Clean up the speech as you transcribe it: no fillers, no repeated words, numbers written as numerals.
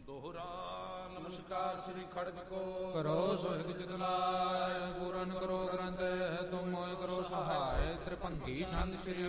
ਦੋਹਰਾ ਨਮਸਕਾਰ ਸ੍ਰੀ ਖੜਗ ਕੋ ਕਰੋ ਸੁਰਗ ਚਿਤਲਾਇ ਪੂਰਨ ਕਰੋ ਗ੍ਰੰਥ ਤੁਮ ਮੋਇ ਕਰੋ ਸਹਾਇ ਤ੍ਰਿਭੰਗੀ ਛੰਦ ਸ੍ਰੀ